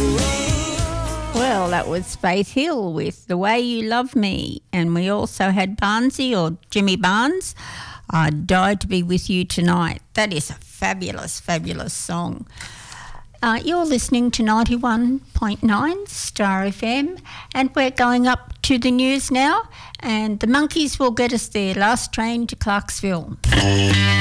Well, that was Faith Hill with The Way You Love Me. And we also had Barnsey, or Jimmy Barnes, I'd Die to Be With You Tonight. That is a fabulous, fabulous song. You're listening to 91.9 Star FM, and we're going up to the news now, and the Monkeys will get us there. Last Train to Clarksville.